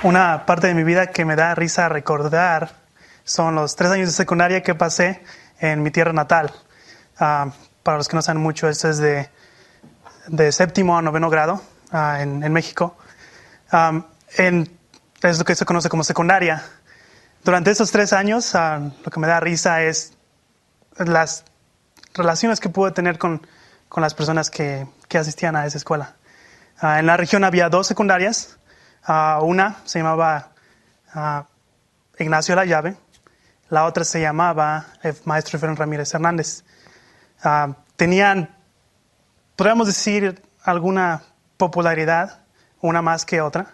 Una parte de mi vida que me da risa recordar son los 3 años de secundaria que pasé en mi tierra natal. Para los que no saben mucho, esto es de 7º a 9º grado en México. Es lo que se conoce como secundaria. Durante esos 3 años, lo que me da risa es las relaciones que pude tener con las personas que asistían a esa escuela. En la región había 2 secundarias. Una se llamaba Ignacio La Llave, la otra se llamaba Maestro Efraín Ramírez Hernández. Tenían, podríamos decir, alguna popularidad, una más que otra.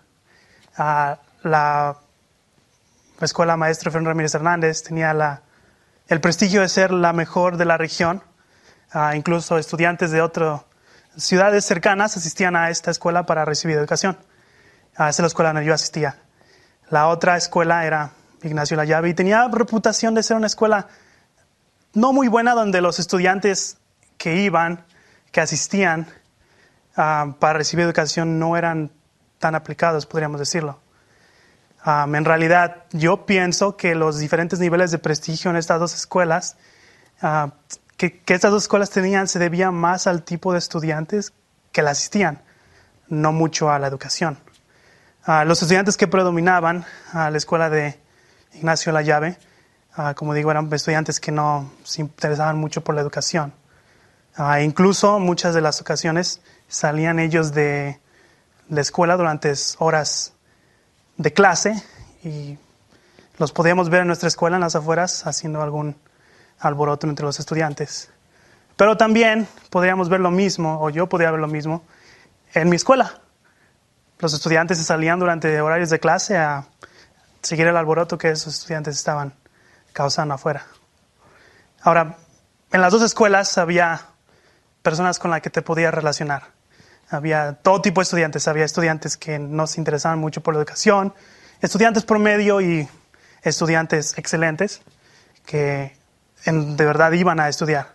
La escuela Maestro Efraín Ramírez Hernández tenía el prestigio de ser la mejor de la región. Incluso estudiantes de otras ciudades cercanas asistían a esta escuela para recibir educación. Esa es la escuela donde yo asistía. La otra escuela era Ignacio La Llave y tenía reputación de ser una escuela no muy buena, donde los estudiantes que asistían para recibir educación no eran tan aplicados, podríamos decirlo. En realidad, yo pienso que los diferentes niveles de prestigio en estas 2 escuelas, que estas 2 escuelas tenían, se debía más al tipo de estudiantes que la asistían, no mucho a la educación. Los estudiantes que predominaban a la escuela de Ignacio La Llave, como digo, eran estudiantes que no se interesaban mucho por la educación. Incluso muchas de las ocasiones salían ellos de la escuela durante horas de clase y los podíamos ver en nuestra escuela en las afueras haciendo algún alboroto entre los estudiantes. Pero también podríamos ver lo mismo, o yo podía ver lo mismo, en mi escuela. Los estudiantes se salían durante horarios de clase a seguir el alboroto que esos estudiantes estaban causando afuera. Ahora, en las 2 escuelas había personas con las que te podías relacionar. Había todo tipo de estudiantes. Había estudiantes que no se interesaban mucho por la educación, estudiantes promedio y estudiantes excelentes que de verdad iban a estudiar.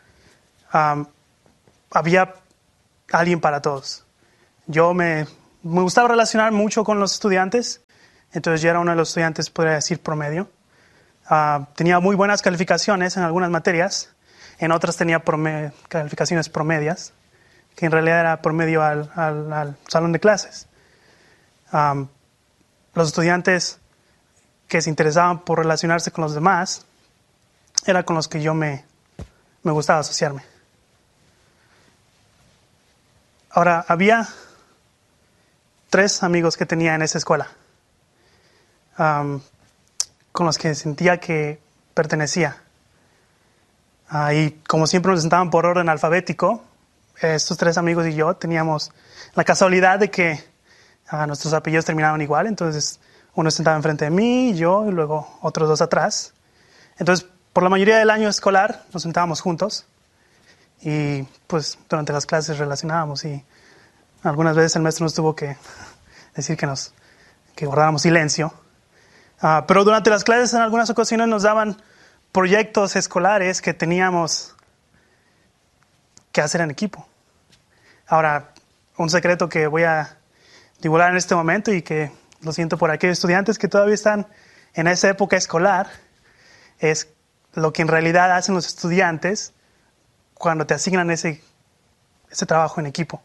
Había alguien para todos. Yo me gustaba relacionar mucho con los estudiantes, entonces yo era uno de los estudiantes, podría decir, promedio. Tenía muy buenas calificaciones en algunas materias, en otras tenía calificaciones promedias, que en realidad era promedio al salón de clases. Los estudiantes que se interesaban por relacionarse con los demás eran con los que yo me gustaba asociarme. Ahora, había 3 amigos que tenía en esa escuela, con los que sentía que pertenecía. Y como siempre nos sentaban por orden alfabético, estos 3 amigos y yo teníamos la casualidad de que nuestros apellidos terminaban igual. Entonces uno sentaba enfrente de mí, yo, y luego otros 2 atrás. Entonces, por la mayoría del año escolar nos sentábamos juntos y pues durante las clases relacionábamos, y algunas veces el maestro nos tuvo que decir que guardáramos silencio. Pero durante las clases en algunas ocasiones nos daban proyectos escolares que teníamos que hacer en equipo. Ahora, un secreto que voy a divulgar en este momento, y que lo siento por aquellos estudiantes que todavía están en esa época escolar, es lo que en realidad hacen los estudiantes cuando te asignan ese trabajo en equipo.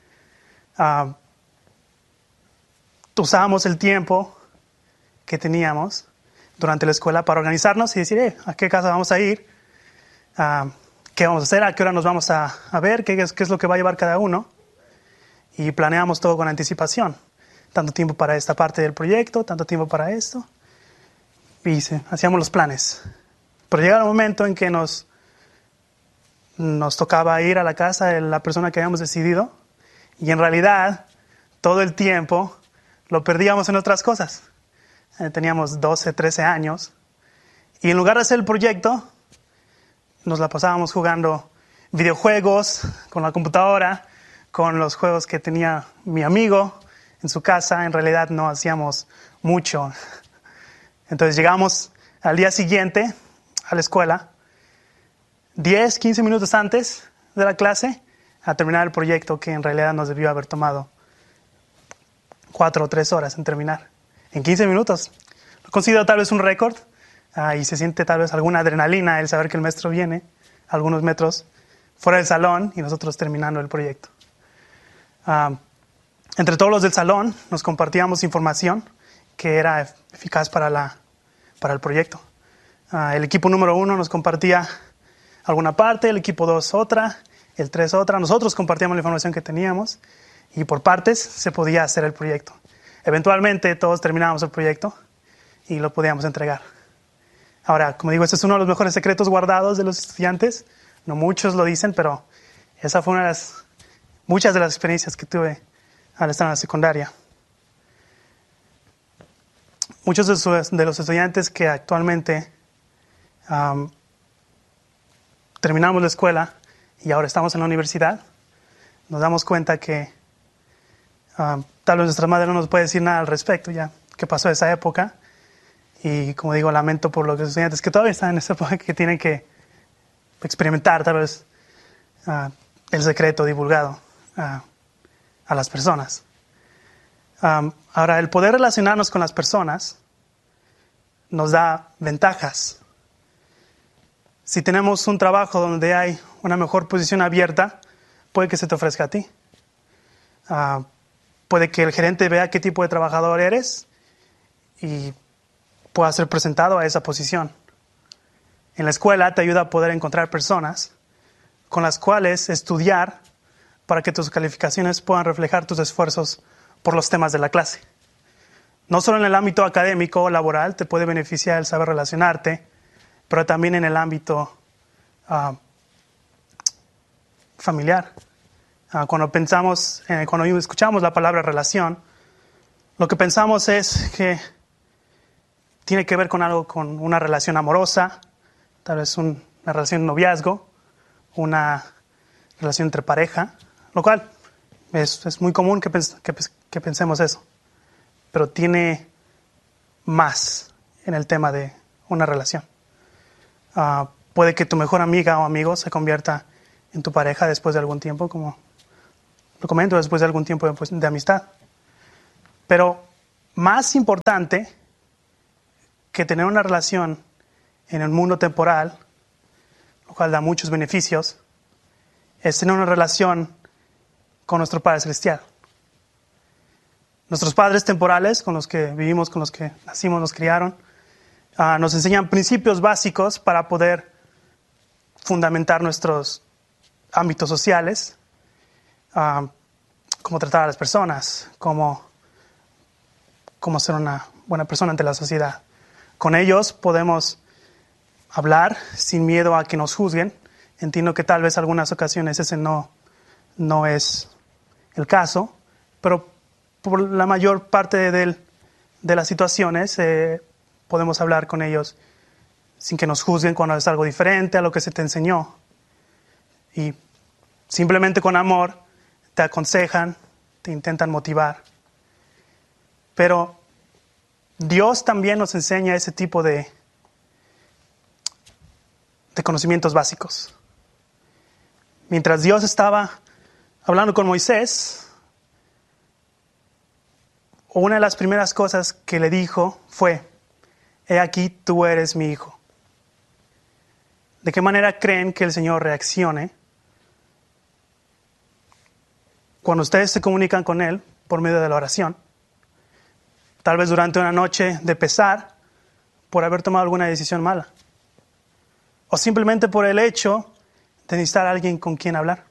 Usábamos el tiempo que teníamos durante la escuela para organizarnos y decir, ¿a qué casa vamos a ir? ¿Qué vamos a hacer? ¿A qué hora nos vamos a ver? ¿Qué es lo que va a llevar cada uno? Y planeamos todo con anticipación. Tanto tiempo para esta parte del proyecto, tanto tiempo para esto. Y hacíamos los planes. Pero llegaba el momento en que nos tocaba ir a la casa de la persona que habíamos decidido, y en realidad todo el tiempo lo perdíamos en otras cosas. Teníamos 12, 13 años, y en lugar de hacer el proyecto, nos la pasábamos jugando videojuegos con la computadora, con los juegos que tenía mi amigo en su casa. En realidad no hacíamos mucho. Entonces llegamos al día siguiente a la escuela, 10, 15 minutos antes de la clase, a terminar el proyecto que en realidad nos debió haber tomado 4 o 3 horas en terminar. en 15 minutos. Lo considero tal vez un récord y se siente tal vez alguna adrenalina el saber que el maestro viene algunos metros fuera del salón y nosotros terminando el proyecto. Entre todos los del salón nos compartíamos información que era eficaz para el proyecto. El equipo número 1 nos compartía alguna parte, el equipo 2 otra, el 3 otra. Nosotros compartíamos la información que teníamos y por partes se podía hacer el proyecto. Eventualmente todos terminábamos el proyecto y lo podíamos entregar. Ahora, como digo, este es uno de los mejores secretos guardados de los estudiantes. No muchos lo dicen, pero esa fue una de las muchas de las experiencias que tuve al estar en la secundaria. Muchos de los estudiantes que actualmente terminamos la escuela y ahora estamos en la universidad, nos damos cuenta que tal vez nuestra madre no nos puede decir nada al respecto, ya que pasó esa época. Y como digo, lamento por los estudiantes que todavía están en esa época que tienen que experimentar tal vez el secreto divulgado a las personas. Ahora, el poder relacionarnos con las personas nos da ventajas. Si tenemos un trabajo donde hay una mejor posición abierta, puede que se te ofrezca a ti. Puede que el gerente vea qué tipo de trabajador eres y pueda ser presentado a esa posición. En la escuela te ayuda a poder encontrar personas con las cuales estudiar para que tus calificaciones puedan reflejar tus esfuerzos por los temas de la clase. No solo en el ámbito académico o laboral te puede beneficiar el saber relacionarte, pero también en el ámbito familiar. Cuando escuchamos la palabra relación, lo que pensamos es que tiene que ver con algo, con una relación amorosa, tal vez una relación de noviazgo, una relación entre pareja, lo cual es muy común que pensemos eso. Pero tiene más en el tema de una relación. Puede que tu mejor amiga o amigo se convierta en tu pareja después de algún tiempo, como lo comento, después de algún tiempo de amistad. Pero más importante que tener una relación en el mundo temporal, lo cual da muchos beneficios, es tener una relación con nuestro Padre Celestial. Nuestros padres temporales, con los que vivimos, con los que nacimos, nos criaron, nos enseñan principios básicos para poder fundamentar nuestros ámbitos sociales, cómo tratar a las personas, cómo ser una buena persona ante la sociedad. Con ellos podemos hablar sin miedo a que nos juzguen. Entiendo que tal vez en algunas ocasiones ese no es el caso, pero por la mayor parte de las situaciones podemos hablar con ellos sin que nos juzguen cuando es algo diferente a lo que se te enseñó. Y simplemente con amor te aconsejan, te intentan motivar. Pero Dios también nos enseña ese tipo de conocimientos básicos. Mientras Dios estaba hablando con Moisés, una de las primeras cosas que le dijo fue: he aquí, tú eres mi hijo. ¿De qué manera creen que el Señor reaccione cuando ustedes se comunican con Él por medio de la oración? Tal vez durante una noche de pesar por haber tomado alguna decisión mala. O simplemente por el hecho de necesitar a alguien con quien hablar.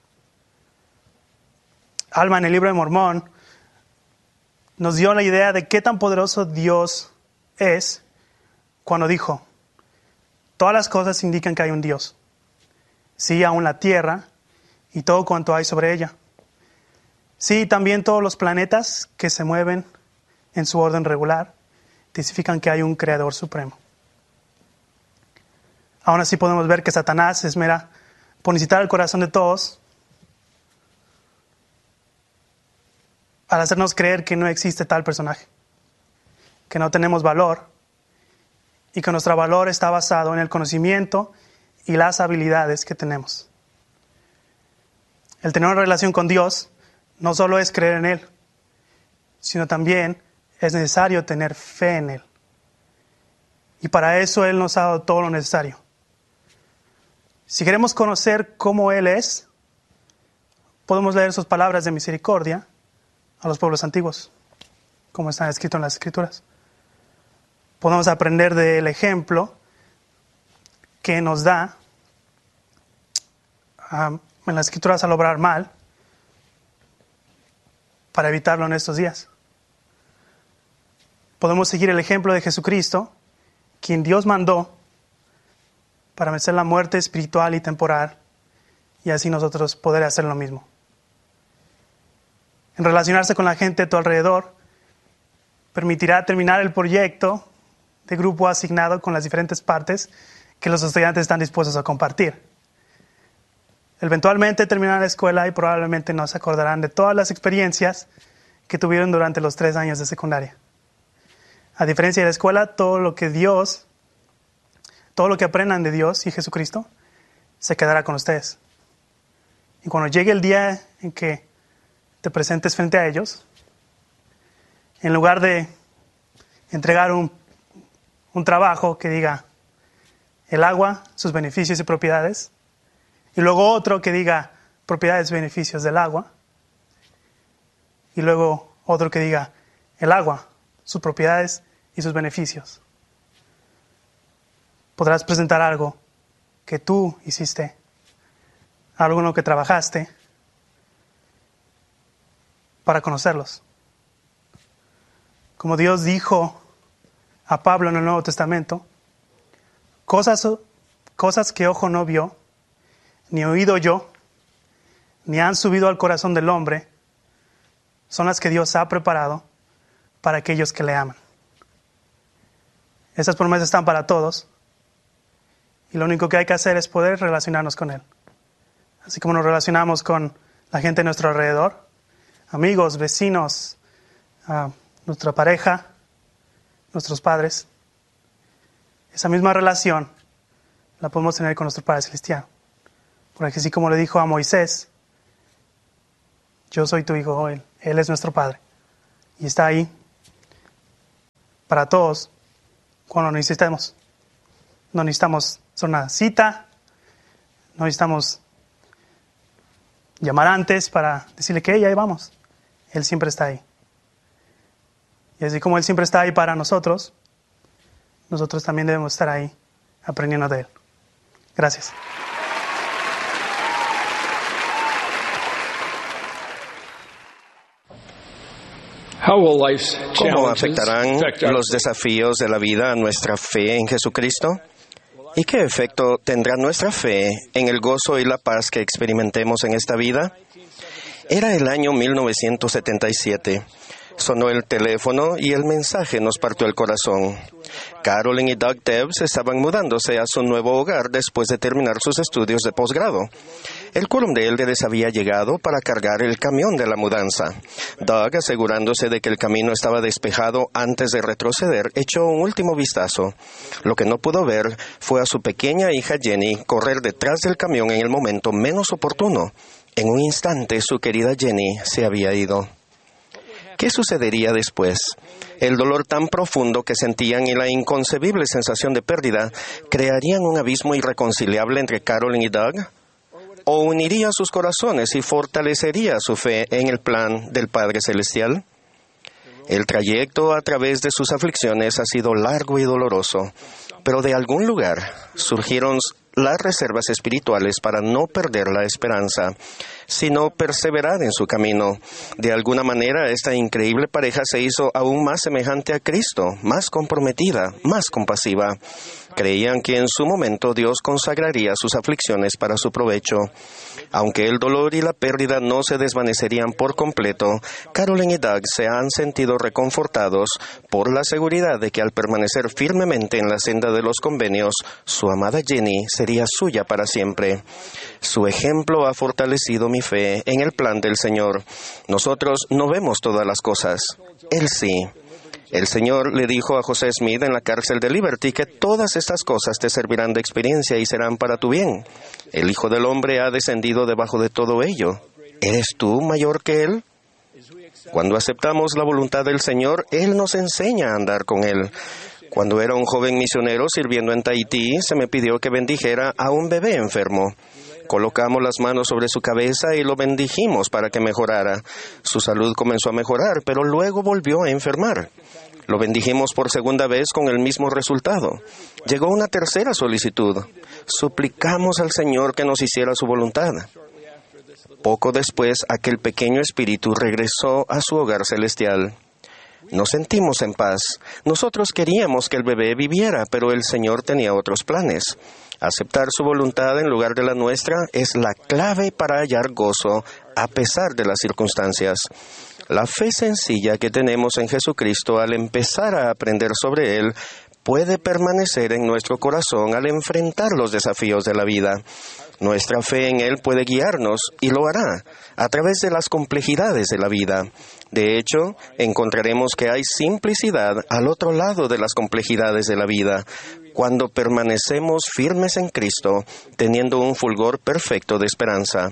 Alma, en el libro de Mormón, nos dio la idea de qué tan poderoso Dios es cuando dijo: todas las cosas indican que hay un Dios. Sí, aún la tierra y todo cuanto hay sobre ella. Sí, también todos los planetas que se mueven en su orden regular testifican que hay un Creador supremo. Aún así podemos ver que Satanás se esmera por incitar el corazón de todos al hacernos creer que no existe tal personaje, que no tenemos valor y que nuestro valor está basado en el conocimiento y las habilidades que tenemos. El tener una relación con Dios no solo es creer en Él, sino también es necesario tener fe en Él. Y para eso Él nos ha dado todo lo necesario. Si queremos conocer cómo Él es, podemos leer sus palabras de misericordia a los pueblos antiguos, como están escritos en las Escrituras. Podemos aprender del ejemplo que nos da en las Escrituras al obrar mal, para evitarlo en estos días. Podemos seguir el ejemplo de Jesucristo, quien Dios mandó para vencer la muerte espiritual y temporal, y así nosotros poder hacer lo mismo. En relacionarse con la gente a tu alrededor, permitirá terminar el proyecto de grupo asignado con las diferentes partes que los estudiantes están dispuestos a compartir. Eventualmente terminarán la escuela y probablemente no se acordarán de todas las experiencias que tuvieron durante los 3 años de secundaria. A diferencia de la escuela, todo lo que aprendan de Dios y Jesucristo, se quedará con ustedes. Y cuando llegue el día en que te presentes frente a ellos, en lugar de entregar un trabajo que diga el agua, sus beneficios y propiedades, y luego otro que diga propiedades y beneficios del agua, y luego otro que diga el agua, sus propiedades y sus beneficios, podrás presentar algo que tú hiciste, algo en lo que trabajaste, para conocerlos. Como Dios dijo a Pablo en el Nuevo Testamento, cosas que ojo no vio, ni oído yo, ni han subido al corazón del hombre, son las que Dios ha preparado para aquellos que le aman. Esas promesas están para todos, y lo único que hay que hacer es poder relacionarnos con Él. Así como nos relacionamos con la gente a nuestro alrededor, amigos, vecinos, nuestra pareja, nuestros padres. Esa misma relación la podemos tener con nuestro Padre Celestial. Porque así como le dijo a Moisés, yo soy tu hijo, Él es nuestro Padre. Y está ahí para todos cuando necesitemos. No necesitamos hacer una cita, no necesitamos llamar antes para decirle que ahí vamos. Él siempre está ahí. Y así como Él siempre está ahí para nosotros, nosotros también debemos estar ahí aprendiendo de Él. Gracias. ¿Cómo afectarán los desafíos de la vida a nuestra fe en Jesucristo? ¿Y qué efecto tendrá nuestra fe en el gozo y la paz que experimentemos en esta vida? Era el año 1977. Sonó el teléfono y el mensaje nos partió el corazón. Carolyn y Doug Tebbs estaban mudándose a su nuevo hogar después de terminar sus estudios de posgrado. El quórum de elders había llegado para cargar el camión de la mudanza. Doug, asegurándose de que el camino estaba despejado antes de retroceder, echó un último vistazo. Lo que no pudo ver fue a su pequeña hija Jenny correr detrás del camión en el momento menos oportuno. En un instante, su querida Jenny se había ido. ¿Qué sucedería después? El dolor tan profundo que sentían y la inconcebible sensación de pérdida crearían un abismo irreconciliable entre Carolyn y Doug, o uniría sus corazones y fortalecería su fe en el plan del Padre Celestial. El trayecto a través de sus aflicciones ha sido largo y doloroso, pero de algún lugar surgieron las reservas espirituales para no perder la esperanza, sino perseverar en su camino. De alguna manera, esta increíble pareja se hizo aún más semejante a Cristo, más comprometida, más compasiva. Creían que en su momento Dios consagraría sus aflicciones para su provecho. Aunque el dolor y la pérdida no se desvanecerían por completo, Carolyn y Doug se han sentido reconfortados por la seguridad de que al permanecer firmemente en la senda de los convenios, su amada Jenny sería suya para siempre. Su ejemplo ha fortalecido mi fe en el plan del Señor. Nosotros no vemos todas las cosas. Él sí. El Señor le dijo a José Smith en la cárcel de Liberty que todas estas cosas te servirán de experiencia y serán para tu bien. El Hijo del Hombre ha descendido debajo de todo ello. ¿Eres tú mayor que Él? Cuando aceptamos la voluntad del Señor, Él nos enseña a andar con Él. Cuando era un joven misionero sirviendo en Tahití, se me pidió que bendijera a un bebé enfermo. Colocamos las manos sobre su cabeza y lo bendijimos para que mejorara. Su salud comenzó a mejorar, pero luego volvió a enfermar. Lo bendijimos por segunda vez con el mismo resultado. Llegó una tercera solicitud. Suplicamos al Señor que nos hiciera su voluntad. Poco después, aquel pequeño espíritu regresó a su hogar celestial. Nos sentimos en paz. Nosotros queríamos que el bebé viviera, pero el Señor tenía otros planes. Aceptar su voluntad en lugar de la nuestra es la clave para hallar gozo a pesar de las circunstancias. La fe sencilla que tenemos en Jesucristo al empezar a aprender sobre Él puede permanecer en nuestro corazón al enfrentar los desafíos de la vida. Nuestra fe en Él puede guiarnos, y lo hará, a través de las complejidades de la vida. De hecho, encontraremos que hay simplicidad al otro lado de las complejidades de la vida, cuando permanecemos firmes en Cristo, teniendo un fulgor perfecto de esperanza.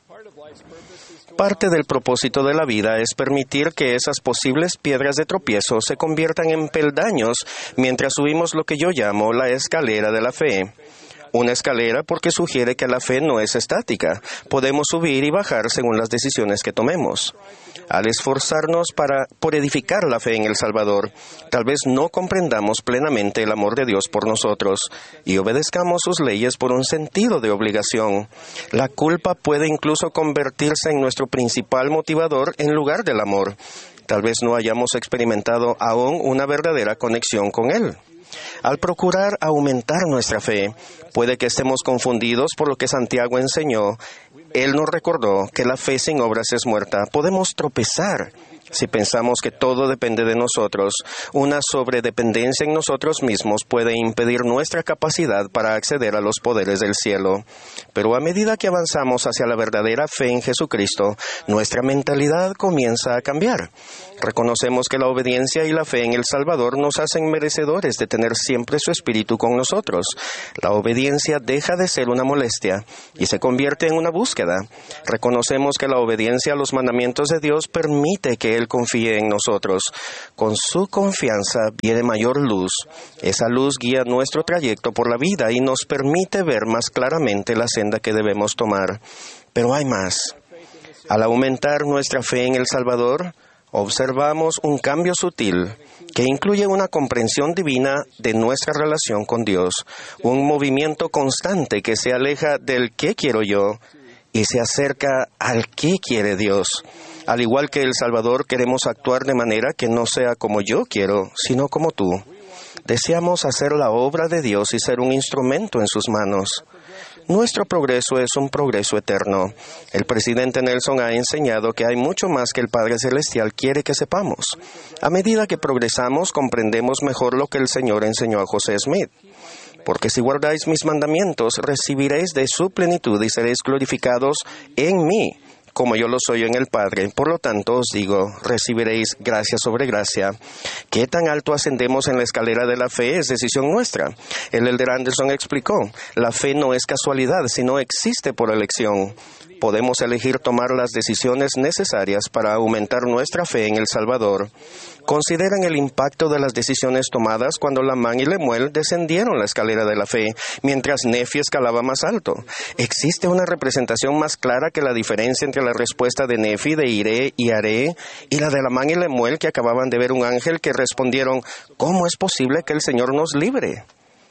Parte del propósito de la vida es permitir que esas posibles piedras de tropiezo se conviertan en peldaños mientras subimos lo que yo llamo la escalera de la fe. Una escalera porque sugiere que la fe no es estática. Podemos subir y bajar según las decisiones que tomemos. Al esforzarnos por edificar la fe en el Salvador, tal vez no comprendamos plenamente el amor de Dios por nosotros y obedezcamos sus leyes por un sentido de obligación. La culpa puede incluso convertirse en nuestro principal motivador en lugar del amor. Tal vez no hayamos experimentado aún una verdadera conexión con Él. Al procurar aumentar nuestra fe, puede que estemos confundidos por lo que Santiago enseñó. Él nos recordó que la fe sin obras es muerta. Podemos tropezar si pensamos que todo depende de nosotros. Una sobredependencia en nosotros mismos puede impedir nuestra capacidad para acceder a los poderes del cielo. Pero a medida que avanzamos hacia la verdadera fe en Jesucristo, nuestra mentalidad comienza a cambiar. Reconocemos que la obediencia y la fe en el Salvador nos hacen merecedores de tener siempre su Espíritu con nosotros. La obediencia deja de ser una molestia y se convierte en una búsqueda. Reconocemos que la obediencia a los mandamientos de Dios permite que Él confíe en nosotros. Con su confianza viene mayor luz. Esa luz guía nuestro trayecto por la vida y nos permite ver más claramente la senda que debemos tomar. Pero hay más. Al aumentar nuestra fe en el Salvador, observamos un cambio sutil que incluye una comprensión divina de nuestra relación con Dios, un movimiento constante que se aleja del ¿qué quiero yo? Y se acerca al ¿qué quiere Dios? Al igual que el Salvador, queremos actuar de manera que no sea como yo quiero, sino como tú. Deseamos hacer la obra de Dios y ser un instrumento en sus manos. Nuestro progreso es un progreso eterno. El presidente Nelson ha enseñado que hay mucho más que el Padre Celestial quiere que sepamos. A medida que progresamos, comprendemos mejor lo que el Señor enseñó a José Smith. Porque si guardáis mis mandamientos, recibiréis de su plenitud y seréis glorificados en mí, como yo lo soy en el Padre. Por lo tanto, os digo, recibiréis gracia sobre gracia. ¿Qué tan alto ascendemos en la escalera de la fe? Es decisión nuestra. El elder Anderson explicó, la fe no es casualidad, sino existe por elección. Podemos elegir tomar las decisiones necesarias para aumentar nuestra fe en el Salvador. Consideren el impacto de las decisiones tomadas cuando Lamán y Lemuel descendieron la escalera de la fe, mientras Nefi escalaba más alto. ¿Existe una representación más clara que la diferencia entre la respuesta de Nefi, de iré y haré, y la de Lamán y Lemuel, que acababan de ver un ángel que respondieron, ¿cómo es posible que el Señor nos libre?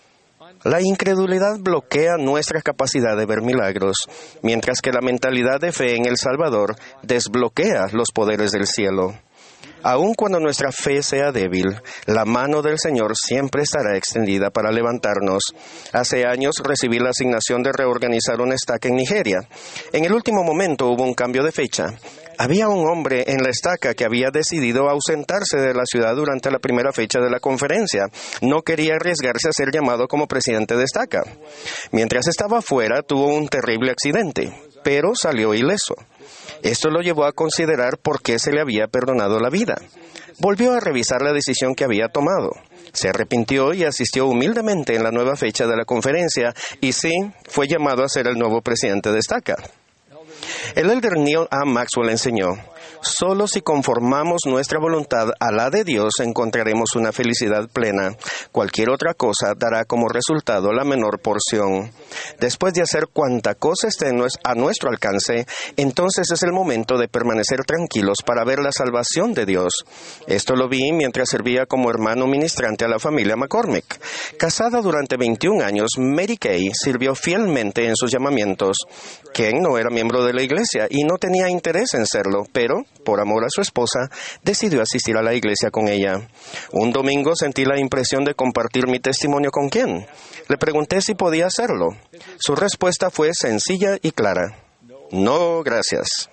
La incredulidad bloquea nuestra capacidad de ver milagros, mientras que la mentalidad de fe en el Salvador desbloquea los poderes del cielo. Aun cuando nuestra fe sea débil, la mano del Señor siempre estará extendida para levantarnos. Hace años recibí la asignación de reorganizar una estaca en Nigeria. En el último momento hubo un cambio de fecha. Había un hombre en la estaca que había decidido ausentarse de la ciudad durante la primera fecha de la conferencia. No quería arriesgarse a ser llamado como presidente de estaca. Mientras estaba afuera, tuvo un terrible accidente, pero salió ileso. Esto lo llevó a considerar por qué se le había perdonado la vida. Volvió a revisar la decisión que había tomado. Se arrepintió y asistió humildemente en la nueva fecha de la conferencia y sí, fue llamado a ser el nuevo presidente de estaca. El elder Neil A. Maxwell enseñó, Solo si conformamos nuestra voluntad a la de Dios encontraremos una felicidad plena. Cualquier otra cosa dará como resultado la menor porción. Después de hacer cuanta cosa esté a nuestro alcance, entonces es el momento de permanecer tranquilos para ver la salvación de Dios. Esto lo vi mientras servía como hermano ministrante a la familia McCormick. Casada durante 21 años, Mary Kay sirvió fielmente en sus llamamientos. Ken no era miembro de la iglesia y no tenía interés en serlo, pero, por amor a su esposa, decidió asistir a la iglesia con ella. Un domingo sentí la impresión de compartir mi testimonio con Ken. Le pregunté si podía hacerlo. Su respuesta fue sencilla y clara. No, gracias.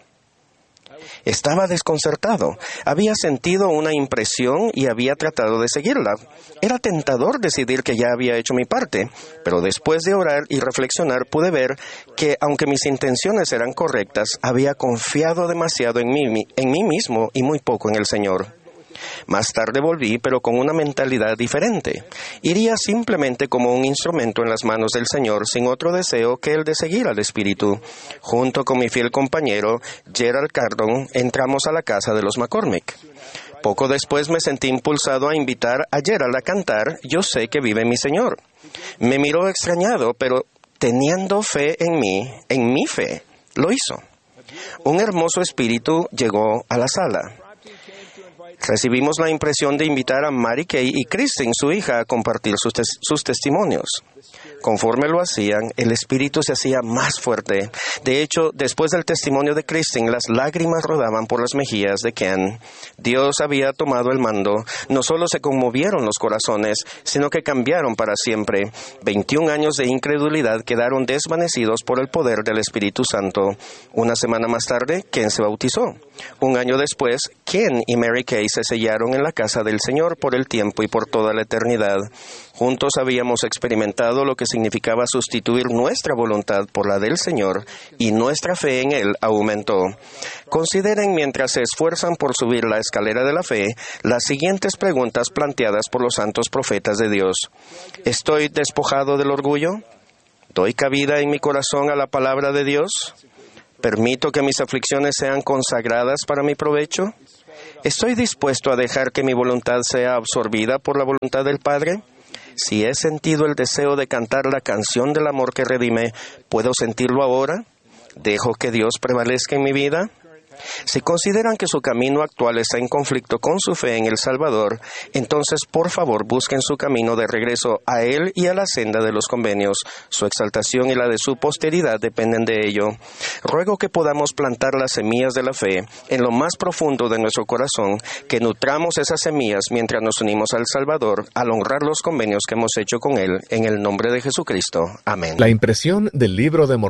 Estaba desconcertado. Había sentido una impresión y había tratado de seguirla. Era tentador decidir que ya había hecho mi parte, pero después de orar y reflexionar pude ver que, aunque mis intenciones eran correctas, había confiado demasiado en mí mismo y muy poco en el Señor. Más tarde volví, pero con una mentalidad diferente. Iría simplemente como un instrumento en las manos del Señor, sin otro deseo que el de seguir al Espíritu. Junto con mi fiel compañero, Gerald Cardon, entramos a la casa de los McCormick. Poco después me sentí impulsado a invitar a Gerald a cantar Yo sé que vive mi Señor. Me miró extrañado, pero teniendo fe en mi fe, lo hizo. Un hermoso espíritu llegó a la sala. Recibimos la impresión de invitar a Mary Kay y Kristen, su hija, a compartir sus testimonios. Conforme lo hacían, el espíritu se hacía más fuerte. De hecho, después del testimonio de Kristen, las lágrimas rodaban por las mejillas de Ken. Dios había tomado el mando. No solo se conmovieron los corazones, sino que cambiaron para siempre. 21 años de incredulidad quedaron desvanecidos por el poder del Espíritu Santo. Una semana más tarde, Ken se bautizó. Un año después, Ken y Mary Kay se sellaron en la casa del Señor por el tiempo y por toda la eternidad. Juntos habíamos experimentado lo que significaba sustituir nuestra voluntad por la del Señor, y nuestra fe en Él aumentó. Consideren, mientras se esfuerzan por subir la escalera de la fe, las siguientes preguntas planteadas por los santos profetas de Dios. ¿Estoy despojado del orgullo? ¿Doy cabida en mi corazón a la palabra de Dios? ¿Permito que mis aflicciones sean consagradas para mi provecho? ¿Estoy dispuesto a dejar que mi voluntad sea absorbida por la voluntad del Padre? Si he sentido el deseo de cantar la canción del amor que redime, ¿puedo sentirlo ahora? ¿Dejo que Dios prevalezca en mi vida? Si consideran que su camino actual está en conflicto con su fe en el Salvador, entonces por favor busquen su camino de regreso a Él y a la senda de los convenios. Su exaltación y la de su posteridad dependen de ello. Ruego que podamos plantar las semillas de la fe en lo más profundo de nuestro corazón, que nutramos esas semillas mientras nos unimos al Salvador, al honrar los convenios que hemos hecho con Él, en el nombre de Jesucristo. Amén. La impresión del libro de